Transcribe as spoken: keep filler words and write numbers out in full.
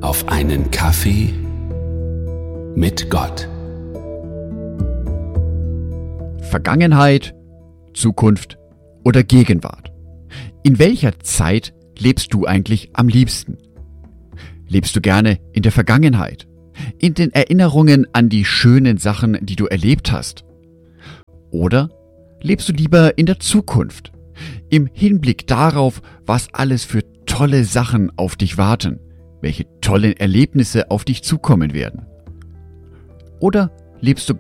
auf einen Kaffee mit Gott. Vergangenheit, Zukunft oder Gegenwart? In welcher Zeit lebst du eigentlich am liebsten? Lebst du gerne in der Vergangenheit, in den Erinnerungen an die schönen Sachen, die du erlebt hast? Oder lebst du lieber in der Zukunft, im Hinblick darauf, was alles für tolle Sachen auf dich warten, welche tollen Erlebnisse auf dich zukommen werden? Oder lebst du